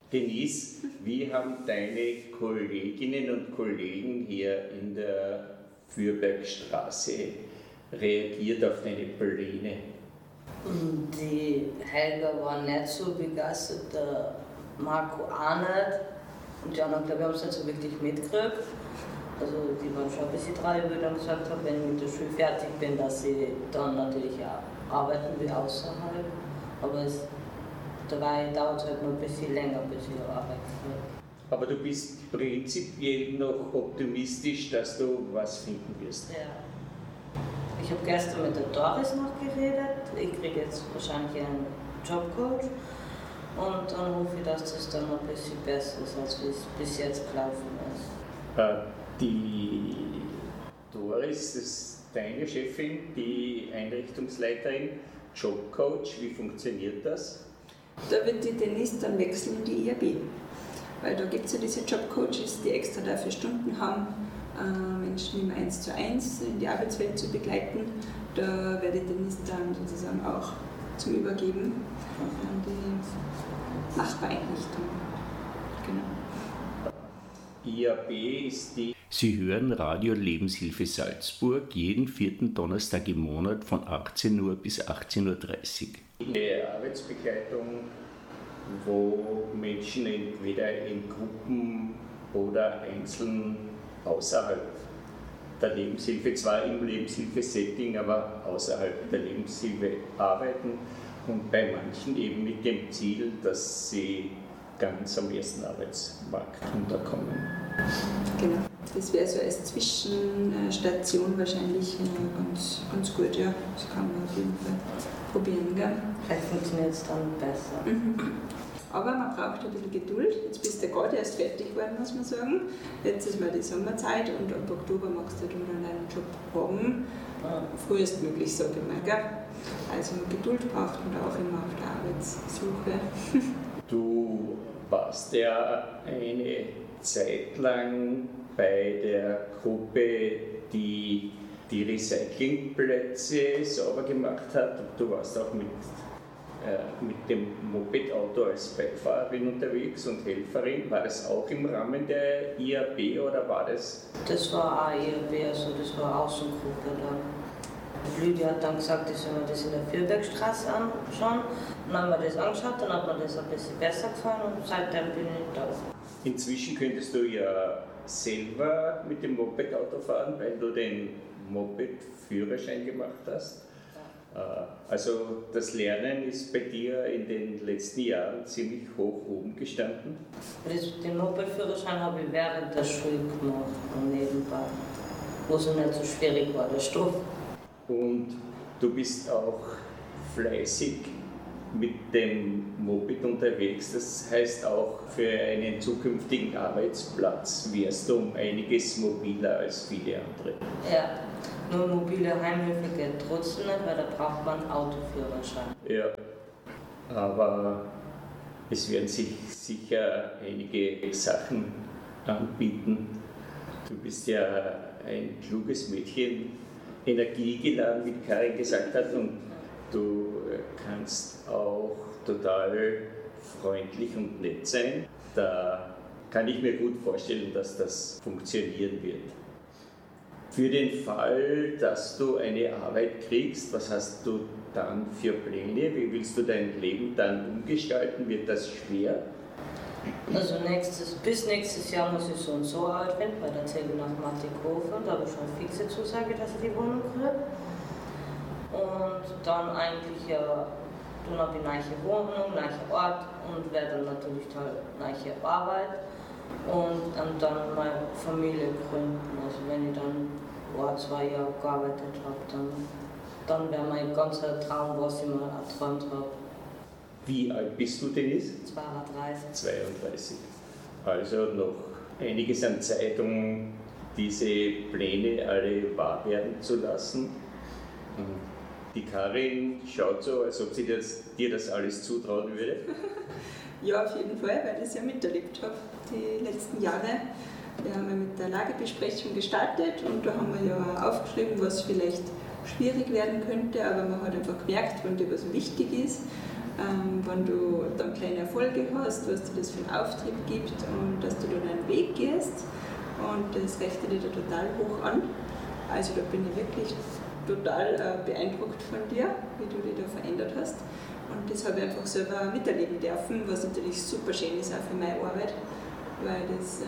Denise, wie haben deine Kolleginnen und Kollegen hier in der Fürbergstraße reagiert auf deine Pläne? Die Helga war nicht so begeistert, der Marco auch nicht. Und die anderen, glaube ich, haben es nicht so wirklich mitgekriegt. Also die waren schon ein bisschen traurig, weil ich dann gesagt habe, wenn ich mit der Schule fertig bin, dass ich dann natürlich auch arbeiten will außerhalb. Aber dabei dauert es halt noch ein bisschen länger, bis ich arbeiten will. Aber du bist prinzipiell noch optimistisch, dass du was finden wirst. Ja. Ich habe gestern mit der Doris noch geredet. Ich kriege jetzt wahrscheinlich einen Jobcoach. Und dann hoffe ich, dass das dann noch ein bisschen besser ist, als wie es bis jetzt gelaufen ist. Die Doris, das ist deine Chefin, die Einrichtungsleiterin, Jobcoach. Wie funktioniert das? Da wird die Denise dann wechseln in die IAB. Weil da gibt es ja diese Jobcoaches, die extra dafür Stunden haben, Menschen im 1:1 in die Arbeitswelt zu begleiten. Da werde ich Denise dann sozusagen auch zum Übergeben an die Nachbareinrichtung. Genau. IAB ist die. Sie hören Radio Lebenshilfe Salzburg jeden 4. Donnerstag im Monat von 18 Uhr bis 18.30 Uhr. Eine Arbeitsbegleitung, wo Menschen entweder in Gruppen oder einzeln außerhalb der Lebenshilfe, zwar im Lebenshilfe-Setting, aber außerhalb der Lebenshilfe arbeiten und bei manchen eben mit dem Ziel, dass sie ganz am ersten Arbeitsmarkt unterkommen. Genau, das wäre so als Zwischenstation wahrscheinlich ganz gut, ja. Das kann man auf jeden Fall probieren, gell? Vielleicht funktioniert es dann besser. Aber man braucht ein bisschen Geduld. Jetzt bist du gerade erst fertig geworden, muss man sagen. Jetzt ist mal die Sommerzeit und ab Oktober magst du dann einen Job haben. Frühestmöglich, sage ich mal. Gell? Also Geduld braucht man da auch immer auf der Arbeitssuche. Du warst ja eine Zeit lang bei der Gruppe, die die Recyclingplätze sauber gemacht hat. Du warst auch mit dem Mopedauto als Beifahrerin unterwegs und Helferin. War das auch im Rahmen der IAB oder war das? Das war auch IAB, also das war Außengruppe dann. Lydia hat dann gesagt, ich soll mir das in der Fürbergstraße anschauen. Dann haben wir das angeschaut, dann hat mir das ein bisschen besser gefallen und seitdem bin ich da. Inzwischen könntest du ja selber mit dem Mopedauto fahren, weil du den Moped-Führerschein gemacht hast. Also das Lernen ist bei dir in den letzten Jahren ziemlich hoch oben gestanden? Den Moped-Führerschein habe ich während der Schule gemacht und nebenbei, wo es nicht so schwierig war, der Stoff. Und du bist auch fleißig mit dem Moped unterwegs, das heißt auch für einen zukünftigen Arbeitsplatz wärst du um einiges mobiler als viele andere. Ja. Nur mobile Heimhilfe geht trotzdem nicht, weil da braucht man einen Autoführerschein. Ja, aber es werden sich sicher einige Sachen anbieten. Du bist ja ein kluges Mädchen, energiegeladen, wie Karin gesagt hat, und du kannst auch total freundlich und nett sein. Da kann ich mir gut vorstellen, dass das funktionieren wird. Für den Fall, dass du eine Arbeit kriegst, was hast du dann für Pläne? Wie willst du dein Leben dann umgestalten? Wird das schwer? Also bis nächstes Jahr muss ich so und so alt werden, bei der Zelle nach Martinkofen. Da habe ich schon eine fixe Zusage, dass ich die Wohnung kriege. Und dann eigentlich dann habe ich eine neue Wohnung, einen neuen Ort und werde dann natürlich eine neue Arbeit. Und dann meine Familie gründen. Also wenn ich dann 2 Jahre gearbeitet habe, dann wäre mein ganzer Traum, was ich mal erträumt habe. Wie alt bist du, Denise? 32. 32. Also noch einiges an Zeit, um diese Pläne alle wahr werden zu lassen. Die Karin schaut so, als ob sie dir das alles zutrauen würde. Ja, auf jeden Fall, weil ich es ja miterlebt habe, die letzten Jahre. Wir haben ja mit der Lagebesprechung gestartet und da haben wir ja aufgeschrieben, was vielleicht schwierig werden könnte, aber man hat einfach gemerkt, wenn dir was wichtig ist, wenn du dann kleine Erfolge hast, was dir das für einen Auftrieb gibt und dass du dann einen Weg gehst. Und das rechnet dir da total hoch an. Also da bin ich wirklich total beeindruckt von dir, wie du dich da verändert hast. Und das habe ich einfach selber miterleben dürfen, was natürlich super schön ist auch für meine Arbeit, weil das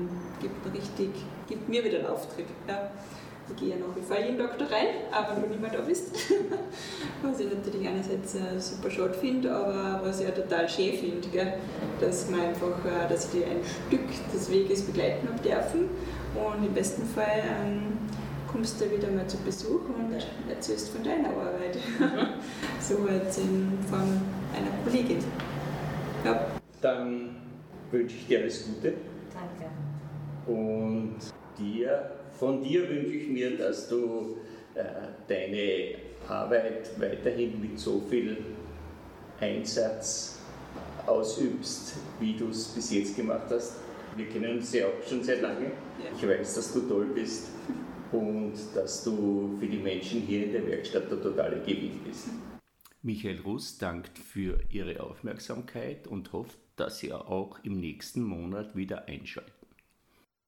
gibt mir wieder einen Auftrieb. Ja. Ich gehe ja nach wie vor jeden Tag da rein, auch wenn du nicht mehr da bist. Was ich natürlich einerseits super schade finde, aber was ich auch total schön finde, dass ich dir ein Stück des Weges begleiten habe dürfen. Und im besten Fall kommst du wieder mal zu Besuch und erzählst von deiner Arbeit. So jetzt in Form einer Kollegin. Ja. Dann wünsche ich dir alles Gute. Danke. Und von dir wünsche ich mir, dass du deine Arbeit weiterhin mit so viel Einsatz ausübst, wie du es bis jetzt gemacht hast. Wir kennen uns ja auch schon sehr lange. Ja. Ich weiß, dass du toll bist und dass du für die Menschen hier in der Werkstatt der totale Gewinn bist. Michael Russ dankt für Ihre Aufmerksamkeit und hofft, dass Sie auch im nächsten Monat wieder einschalten.